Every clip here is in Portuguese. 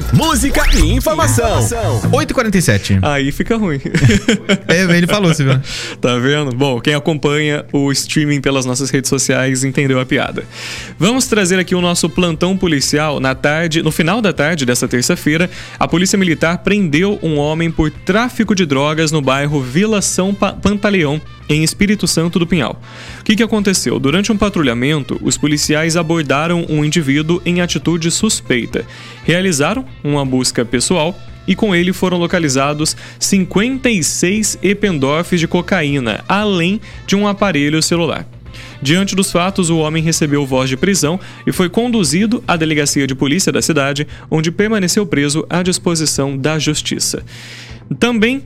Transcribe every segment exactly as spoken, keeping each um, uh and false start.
música e informação. oito e quarenta e sete. Aí fica ruim. É, ele falou, você viu? Tá vendo? Bom, quem acompanha o streaming pelas nossas redes sociais entendeu a piada. Vamos trazer aqui o nosso plantão policial. Na tarde, no final da tarde dessa terça-feira, a Polícia Militar prendeu um homem por tráfico de drogas no bairro Vila São pa- Pantaleão, em Espírito Santo do Pinhal. O que, que aconteceu? Durante um patrulhamento, os policiais abordaram um indivíduo em atitude suspeita. Realizaram uma busca pessoal e com ele foram localizados cinquenta e seis Eppendorfs de cocaína, além de um aparelho celular. Diante dos fatos, o homem recebeu voz de prisão e foi conduzido à delegacia de polícia da cidade, onde permaneceu preso à disposição da justiça. Também,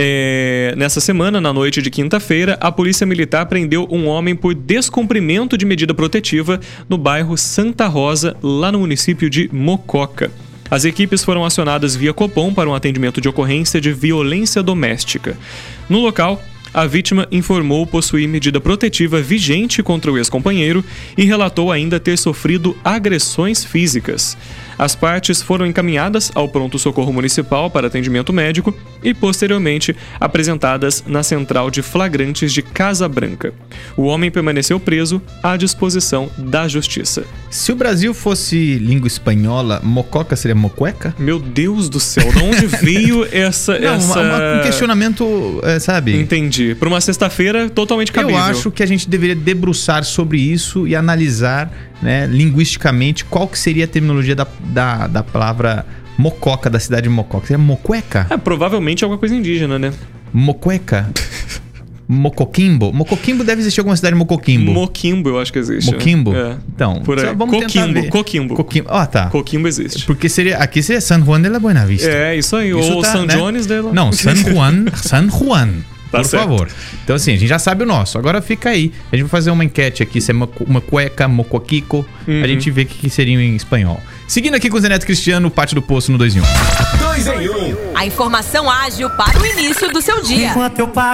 é, nessa semana, na noite de quinta-feira, a Polícia Militar prendeu um homem por descumprimento de medida protetiva no bairro Santa Rosa, lá no município de Mococa. As equipes foram acionadas via Copom para um atendimento de ocorrência de violência doméstica. No local, a vítima informou possuir medida protetiva vigente contra o ex-companheiro e relatou ainda ter sofrido agressões físicas. As partes foram encaminhadas ao pronto-socorro municipal para atendimento médico e, posteriormente, apresentadas na central de flagrantes de Casa Branca. O homem permaneceu preso à disposição da justiça. Se o Brasil fosse língua espanhola, mococa seria mocueca? Meu Deus do céu, de onde veio essa... Não, essa... uma- uma- um questionamento, é, sabe? Entendi. Para uma sexta-feira, totalmente cabível. Eu acho que a gente deveria debruçar sobre isso e analisar, né, linguisticamente qual que seria a terminologia da, da, da palavra mococa, da cidade de Mococa. Seria mocueca? É, provavelmente alguma coisa indígena, né? Mocueca? Mocoquimbo? Mocoquimbo deve existir alguma cidade de Mocoquimbo. Moquimbo, eu acho que existe. Moquimbo? Né? É. Então, Por aí. só vamos tentar Coquimbo, ver. Coquimbo. Coquimbo. Ah, tá. Coquimbo existe. Porque seria, aqui seria San Juan de la Buena Vista. É, isso aí. Isso Ou tá, San né? Jones dela. Não, San Juan. San Juan. Tá por certo. favor. Então, assim, a gente já sabe o nosso. Agora fica aí. A gente vai fazer uma enquete aqui, se é uma, uma cueca, mocoquico. Uhum. A gente vê o que, que seria em espanhol. Seguindo aqui com o Zé Neto Cristiano, Pátio do Poço no dois em um. dois em um. A informação ágil para o início do seu dia. Enquanto eu pago